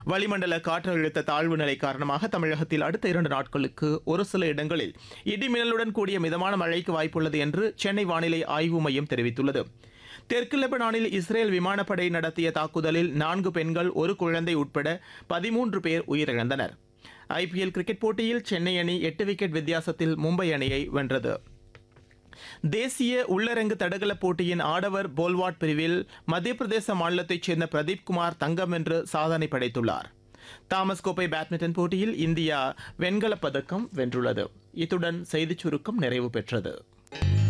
வளிமண்டல காற்றழுத்த தாழ்வு நிலை காரணமாக தமிழகத்தில் அடுத்த 2 நாட்களுக்கு ஒரு சில இடங்களில் இடிமின்னலுடன் கூடிய மிதமான மழைக்கு வாய்ப்புள்ளது என்று சென்னை வானிலை ஆய்வு மையம் தெரிவித்துள்ளது. தெற்கு லெபனானில் இஸ்ரேல் விமானப்படை நடத்திய தாக்குதலில் 4 பெண்கள், ஒரு குழந்தை உட்பட 13 பேர் உயிரிழந்தனர். ஐபிஎல் கிரிக்கெட் போட்டியில் சென்னை அணி 8 விக்கெட் வித்தியாசத்தில் மும்பை அணியை வென்றது. தேசிய உள்ளரங்கு தடகள போட்டியின் ஆடவர் போல்வாட் பிரிவில் மத்திய பிரதேச மாநிலத்தைச் சேர்ந்த பிரதீப் குமார் தங்கம் வென்று சாதனை படைத்துள்ளார். தாமஸ் கோப்பை பேட்மிண்டன் போட்டியில் இந்தியா வெண்கலப் பதக்கம் வென்றுள்ளது. இத்துடன் செய்திச் சுருக்கம் நிறைவு பெற்றது.